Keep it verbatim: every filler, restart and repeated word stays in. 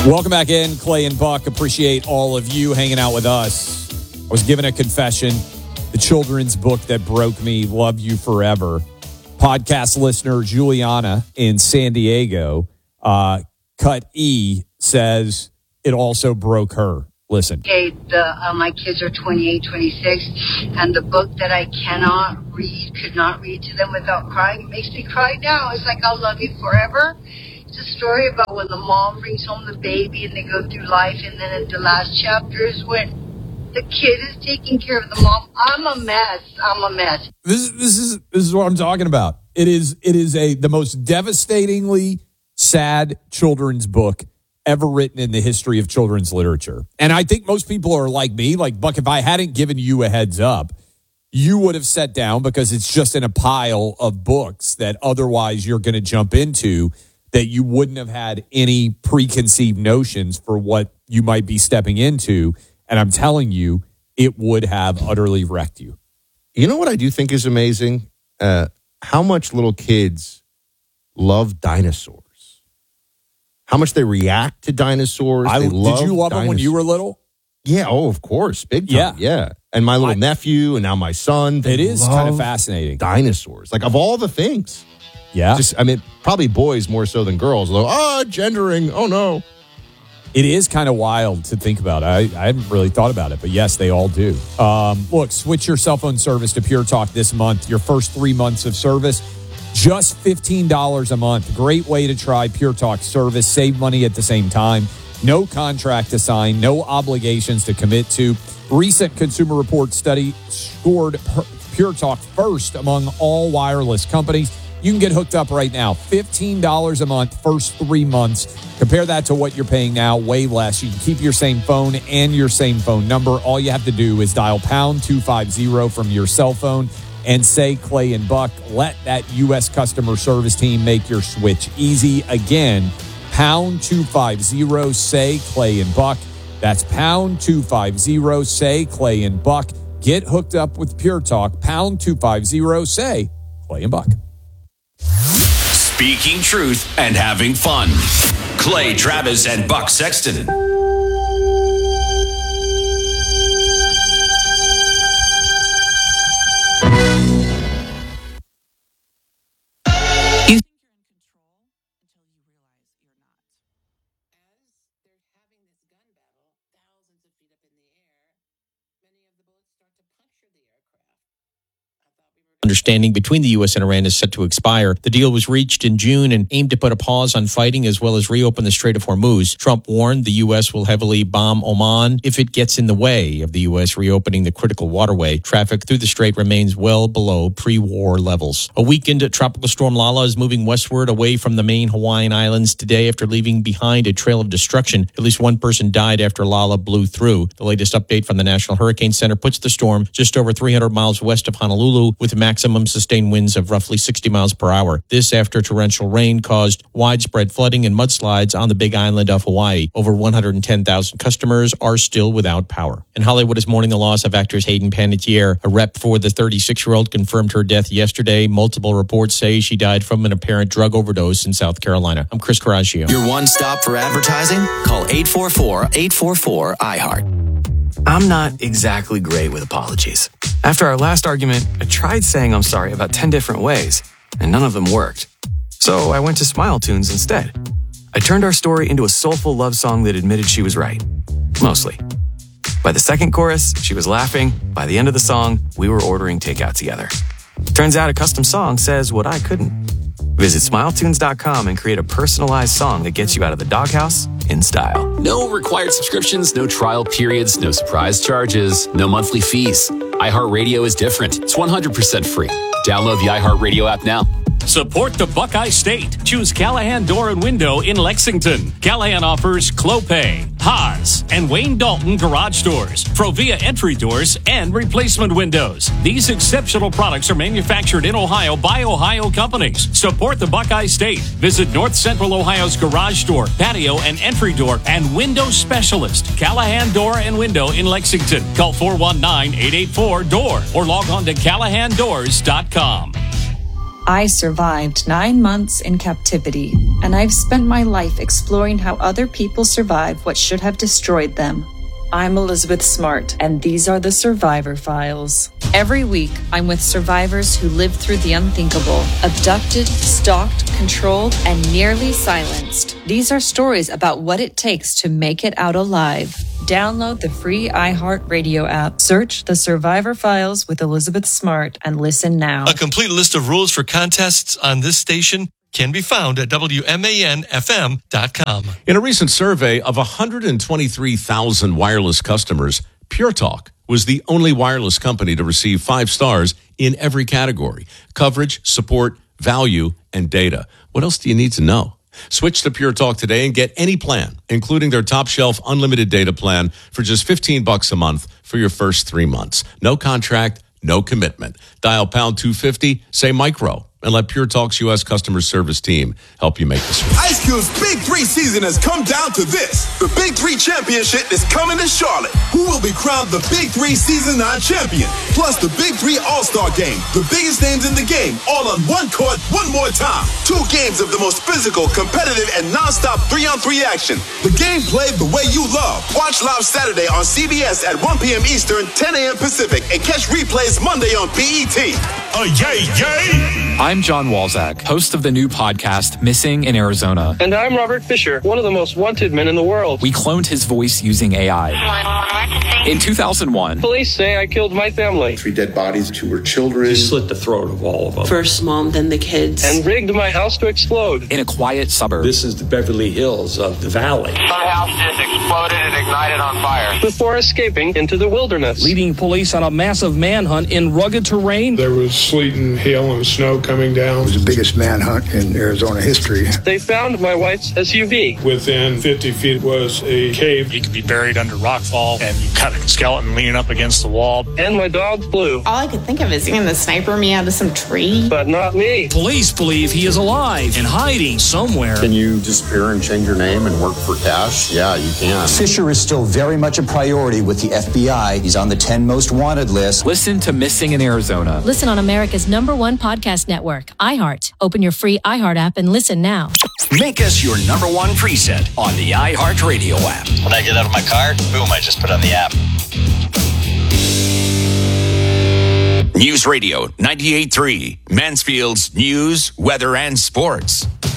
Welcome back in, Clay and Buck. Appreciate all of you hanging out with us. I was given a confession. The children's book that broke me, Love You Forever. Podcast listener Juliana in San Diego, uh, Cut E, says it also broke her. Listen. Okay, the, uh, my kids are twenty-eight, twenty-six, and the book that I cannot read, could not read to them without crying, makes me cry now. It's like I'll love you forever. It's a story about when the mom brings home the baby and they go through life, and then in the last chapter is when the kid is taking care of the mom. I'm a mess. I'm a mess. This is this is this is what I'm talking about. It is it is a the most devastatingly sad children's book ever written in the history of children's literature. And I think most people are like me, like, Buck, if I hadn't given you a heads up, you would have sat down because it's just in a pile of books that otherwise you're going to jump into that you wouldn't have had any preconceived notions for what you might be stepping into. And I'm telling you, it would have utterly wrecked you. You know what I do think is amazing? Uh, how much little kids love dinosaurs. How much they react to dinosaurs. I, they did love you love dinosaurs. them when you were little? Yeah, oh, of course. Big time. Yeah. Yeah. And my little I, nephew and now my son. It is love kind of fascinating. Dinosaurs. Like, of all the things. Yeah. Just, I mean, probably boys more so than girls. Although, ah, gendering. Oh, no. It is kind of wild to think about. I, I hadn't really thought about it, but yes, they all do. Um, look, switch your cell phone service to Pure Talk this month. Your first three months of service, just fifteen dollars a month. Great way to try Pure Talk service. Save money at the same time. No contract to sign. No obligations to commit to. Recent Consumer Report study scored Pure Talk first among all wireless companies. You can get hooked up right now. fifteen dollars a month, first three months. Compare that to what you're paying now, way less. You can keep your same phone and your same phone number. All you have to do is dial pound two fifty from your cell phone and say Clay and Buck. Let that U S customer service team make your switch easy. Again, pound two fifty, say Clay and Buck. That's pound two fifty, say Clay and Buck. Get hooked up with Pure Talk, pound two fifty, say Clay and Buck. Speaking truth and having fun. Clay Travis and Buck Sexton. Understanding between the U S and Iran is set to expire. The deal was reached in June and aimed to put a pause on fighting as well as reopen the Strait of Hormuz. Trump warned the U S will heavily bomb Oman if it gets in the way of the U S reopening the critical waterway. Traffic through the strait remains well below pre-war levels. A week into Tropical Storm Lala is moving westward away from the main Hawaiian Islands today after leaving behind a trail of destruction. At least one person died after Lala blew through. The latest update from the National Hurricane Center puts the storm just over three hundred miles west of Honolulu with a maximum sustained winds of roughly sixty miles per hour. This after torrential rain caused widespread flooding and mudslides on the Big Island of Hawaii. Over one hundred ten thousand customers are still without power. And Hollywood is mourning the loss of actress Hayden Panettiere. A rep for the thirty-six-year-old confirmed her death yesterday. Multiple reports say she died from an apparent drug overdose in South Carolina. I'm Chris Coraggio. Your one stop for advertising? Call eight four four, eight four four, I heart. I'm not exactly great with apologies. After our last argument, I tried saying I'm sorry about ten different ways, and none of them worked. So I went to Smile Tunes instead. I turned our story into a soulful love song that admitted she was right. Mostly. By the second chorus, she was laughing. By the end of the song, we were ordering takeout together. Turns out a custom song says what I couldn't. Visit smile tunes dot com and create a personalized song that gets you out of the doghouse in style. No required subscriptions, no trial periods, no surprise charges, no monthly fees. iHeartRadio is different. It's one hundred percent free. Download the iHeartRadio app now. Support the Buckeye State. Choose Callahan Door and Window in Lexington. Callahan offers Clopay, Haas, and Wayne Dalton garage doors, Provia entry doors, and replacement windows. These exceptional products are manufactured in Ohio by Ohio companies. Support the Buckeye State. Visit North Central Ohio's garage door, patio, and entry door and window specialist, Callahan Door and Window in Lexington. Call four one nine, eight eight four, D O O R or log on to callahan doors dot com. I survived nine months in captivity, and I've spent my life exploring how other people survive what should have destroyed them. I'm Elizabeth Smart, and these are the Survivor Files. Every week, I'm with survivors who lived through the unthinkable, abducted, stalked, controlled, and nearly silenced. These are stories about what it takes to make it out alive. Download the free iHeartRadio app, search the Survivor Files with Elizabeth Smart, and listen now. A complete list of rules for contests on this station can be found at W M A N F M dot com. In a recent survey of one hundred twenty-three thousand wireless customers, Pure Talk was the only wireless company to receive five stars in every category: coverage, support, value, and data. What else do you need to know? Switch to Pure Talk today and get any plan, including their top shelf unlimited data plan for just fifteen bucks a month for your first three months. No contract, no commitment. Dial pound two fifty, say micro, and let Pure Talk's U S customer service team help you make the switch. Ice Cube's Big Three season has come down to this. The Big Three Championship is coming to Charlotte. Who will be crowned the Big Three Season nine champion? Plus the Big Three All-Star Game. The biggest names in the game, all on one court, one more time. Two games of the most physical, competitive, and non-stop three-on-three action. The game played the way you love. Watch live Saturday on C B S at one p.m. Eastern, ten a.m. Pacific, and catch replays Monday on B E T. Oh, yay, yay! I'm John Walzak, host of the new podcast, Missing in Arizona. And I'm Robert Fisher, one of the most wanted men in the world. We cloned his voice using A I. In two thousand one, police say I killed my family. Three dead bodies, two were children. He slit the throat of all of them. First mom, then the kids. And rigged my house to explode. In a quiet suburb. This is the Beverly Hills of the valley. My house just exploded and ignited on fire. Before escaping into the wilderness. Leading police on a massive manhunt in rugged terrain. There was sleet and hail and snow coming down. It was the biggest manhunt in Arizona history. They found my wife's S U V. Within fifty feet was a cave. You could be buried under rockfall, and you got a skeleton leaning up against the wall. And my dog Blue. All I could think of is seeing the sniper me out of some tree. But not me. Police believe he is alive and hiding somewhere. Can you disappear and change your name and work for cash? Yeah, you can. Fisher is still very much a priority with the F B I. He's on the ten most wanted list. Listen to Missing in Arizona. Listen on America's number one podcast network, iHeart. Open your free iHeart app and listen now. Make us your number one preset on the iHeartRadio app. When I get out of my car, boom, I just put on the app. News Radio ninety-eight point three, Mansfield's news, weather, and sports.